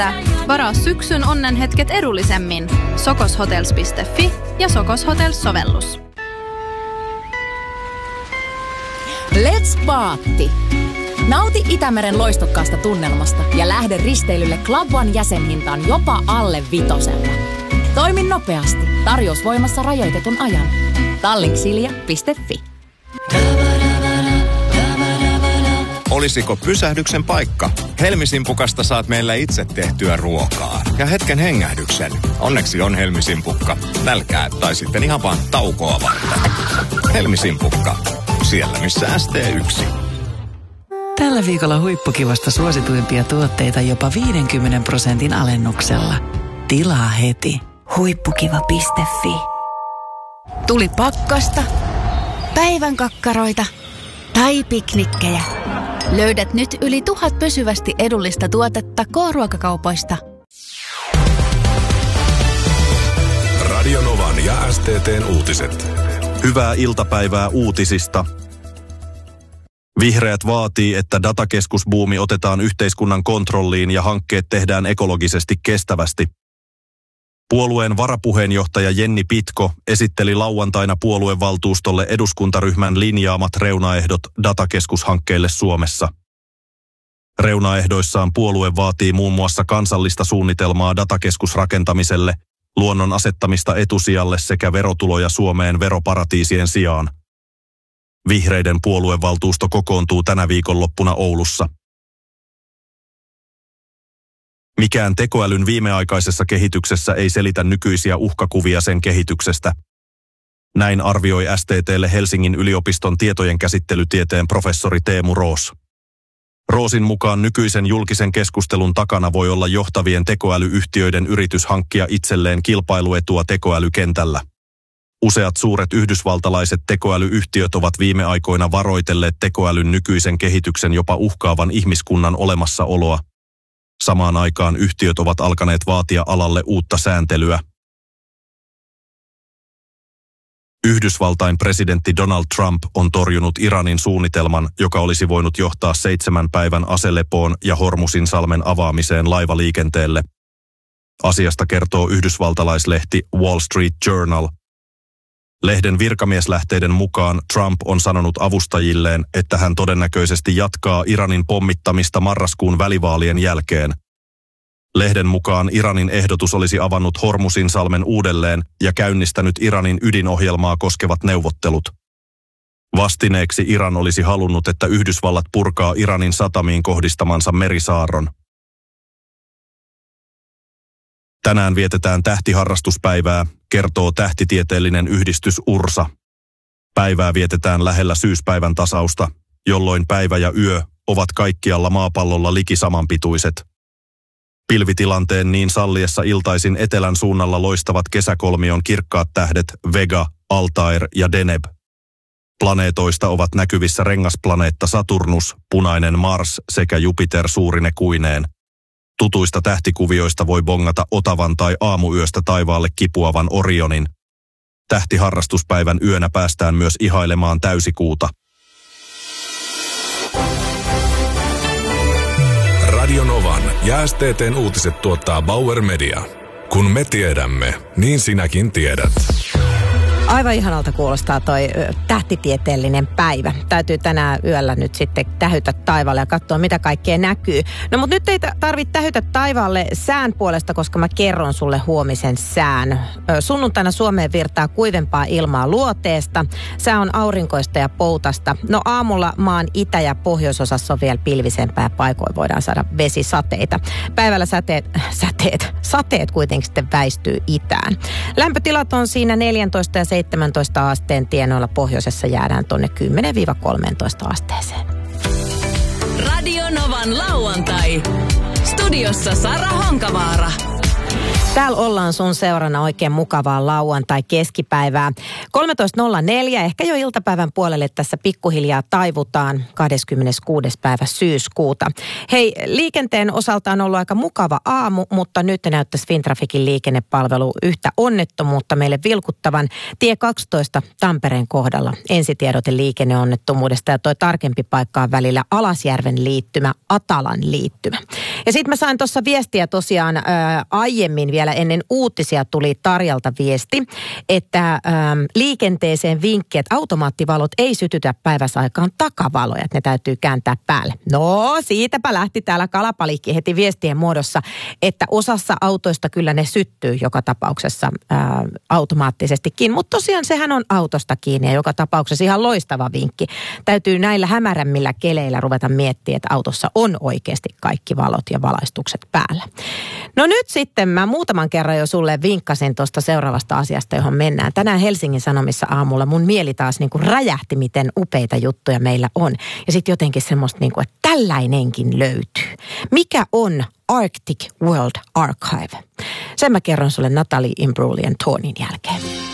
että varaa syksyn onnenhetket edullisemmin. sokoshotels.fi ja Sokos Hotels-sovellus. Let's Paatti! Nauti Itämeren loistokkaasta tunnelmasta ja lähde risteilylle Club One jäsenhintaan jopa alle 5. Toimi nopeasti. Tarjous voimassa rajoitetun ajan. Tallinksilja.fi. Olisiko pysähdyksen paikka? Helmisimpukasta saat meillä itse tehtyä ruokaa. Ja hetken hengähdyksen. Onneksi on Helmisimpukka. Nälkää tai sitten ihan vaan taukoa varten. Helmisimpukka. Siellä missä ST1. Tällä viikolla Huippukivasta suosituimpia tuotteita jopa 50% alennuksella. Tilaa heti. Huippukiva.fi. Tuli pakkasta, päivän kakkaroita tai piknikkejä. Löydät nyt yli 1000 pysyvästi edullista tuotetta K-ruokakaupoista. Radio Novan ja STT:n uutiset. Hyvää iltapäivää uutisista. Vihreät vaatii, että datakeskusbuumi otetaan yhteiskunnan kontrolliin ja hankkeet tehdään ekologisesti kestävästi. Puolueen varapuheenjohtaja Jenni Pitko esitteli lauantaina puoluevaltuustolle eduskuntaryhmän linjaamat reunaehdot datakeskushankkeille Suomessa. Reunaehdoissaan puolue vaatii muun muassa kansallista suunnitelmaa datakeskusrakentamiselle, luonnon asettamista etusijalle sekä verotuloja Suomeen veroparatiisien sijaan. Vihreiden puoluevaltuusto kokoontuu tänä viikonloppuna Oulussa. Mikään tekoälyn viimeaikaisessa kehityksessä ei selitä nykyisiä uhkakuvia sen kehityksestä. Näin arvioi STT:lle Helsingin yliopiston tietojenkäsittelytieteen professori Teemu Roos. Roosin mukaan nykyisen julkisen keskustelun takana voi olla johtavien tekoälyyhtiöiden yritys hankkia itselleen kilpailuetua tekoälykentällä. Useat suuret yhdysvaltalaiset tekoälyyhtiöt ovat viime aikoina varoitelleet tekoälyn nykyisen kehityksen jopa uhkaavan ihmiskunnan olemassaoloa. Samaan aikaan yhtiöt ovat alkaneet vaatia alalle uutta sääntelyä. Yhdysvaltain presidentti Donald Trump on torjunut Iranin suunnitelman, joka olisi voinut johtaa 7 päivän aselepoon ja Hormuzinsalmen avaamiseen laivaliikenteelle. Asiasta kertoo yhdysvaltalaislehti Wall Street Journal. Lehden virkamieslähteiden mukaan Trump on sanonut avustajilleen, että hän todennäköisesti jatkaa Iranin pommittamista marraskuun välivaalien jälkeen. Lehden mukaan Iranin ehdotus olisi avannut Hormuzinsalmen uudelleen ja käynnistänyt Iranin ydinohjelmaa koskevat neuvottelut. Vastineeksi Iran olisi halunnut, että Yhdysvallat purkaa Iranin satamiin kohdistamansa merisaarron. Tänään vietetään tähtiharrastuspäivää, kertoo tähtitieteellinen yhdistys URSA. Päivää vietetään lähellä syyspäivän tasausta, jolloin päivä ja yö ovat kaikkialla maapallolla liki samanpituiset. Pilvitilanteen niin salliessa iltaisin etelän suunnalla loistavat kesäkolmion kirkkaat tähdet Vega, Altair ja Deneb. Planeetoista ovat näkyvissä rengasplaneetta Saturnus, punainen Mars sekä Jupiter suurine kuineen. Tutuista tähtikuvioista voi bongata Otavan tai aamuyöstä taivaalle kipuavan Orionin. Tähtiharrastuspäivän yönä päästään myös ihailemaan täysikuuta. Radio Novan ja STT:n uutiset tuottaa Bauer Media. Kun me tiedämme, niin sinäkin tiedät. Aivan ihanalta kuulostaa toi tähtitieteellinen päivä. Täytyy tänään yöllä nyt sitten tähytä taivaalle ja katsoa, mitä kaikkea näkyy. No mutta nyt ei tarvitse tähytä taivaalle sään puolesta, koska mä kerron sulle huomisen sään. Sunnuntaina Suomeen virtaa kuivempaa ilmaa luoteesta. Sää on aurinkoista ja poutasta. No aamulla maan itä- ja pohjoisosassa on vielä pilvisempää, paikoin voidaan saada vesisateita. Päivällä sateet kuitenkin sitten väistyy itään. Lämpötilat on siinä 14 ja 17 asteen tienoilla, pohjoisessa jäädään tuonne 10-13 asteeseen. Radio Novan lauantai. Studiossa Sara Honkavaara. Täällä ollaan sun seurana oikein mukavaa lauantai-keskipäivää. 13.04, ehkä jo iltapäivän puolelle tässä pikkuhiljaa taivutaan 26. päivä syyskuuta. Hei, liikenteen osalta on ollut aika mukava aamu, mutta nyt näyttäisi Fintraficin liikennepalvelu yhtä onnettomuutta meille vilkuttavan tie 12 Tampereen kohdalla. Ensitiedote liikenneonnettomuudesta ja toi tarkempi paikka on välillä Alasjärven liittymä, Atalan liittymä. Ja sitten mä sain tuossa viestiä tosiaan aiemmin vielä ennen uutisia tuli Tarjalta viesti, että liikenteeseen vinkki, että automaattivalot ei sytytä päiväsaikaan takavaloja, että ne täytyy kääntää päälle. No, siitäpä lähti täällä kalapalikki heti viestien muodossa, että osassa autoista kyllä ne syttyy joka tapauksessa automaattisestikin, mutta tosiaan sehän on autosta kiinni ja joka tapauksessa ihan loistava vinkki. Täytyy näillä hämärämmillä keleillä ruveta miettimään, että autossa on oikeasti kaikki valot ja valaistukset päällä. No nyt sitten mä muutaman kerran jo sulle vinkkasin tuosta seuraavasta asiasta, johon mennään. Tänään Helsingin Sanomissa aamulla mun mieli taas niin kuin räjähti, miten upeita juttuja meillä on. Ja sitten jotenkin semmoista, niin kuin, että tällainenkin löytyy. Mikä on Arctic World Archive? Sen mä kerron sulle Natalie Imbruglia Thornin jälkeen.